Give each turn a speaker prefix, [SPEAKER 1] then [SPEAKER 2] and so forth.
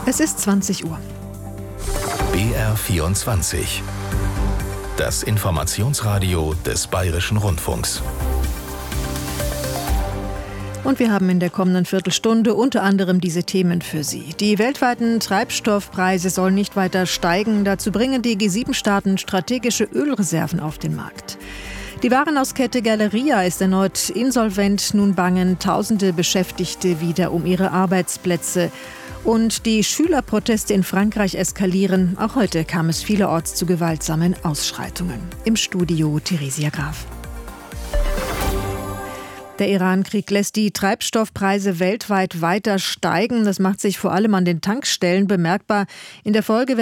[SPEAKER 1] Es ist 20 Uhr.
[SPEAKER 2] BR24. Das Informationsradio des Bayerischen Rundfunks.
[SPEAKER 1] Und wir haben in der kommenden Viertelstunde unter anderem diese Themen für Sie. Die weltweiten Treibstoffpreise sollen nicht weiter steigen. Dazu bringen die G7-Staaten strategische Ölreserven auf den Markt. Die Warenhauskette Galeria ist erneut insolvent. Nun bangen Tausende Beschäftigte wieder um ihre Arbeitsplätze. Und die Schülerproteste in Frankreich eskalieren. Auch heute kam es vielerorts zu gewaltsamen Ausschreitungen. Im Studio Theresia Graf. Der Iran-Krieg lässt die Treibstoffpreise weltweit weiter steigen. Das macht sich vor allem an den Tankstellen bemerkbar. In der Folge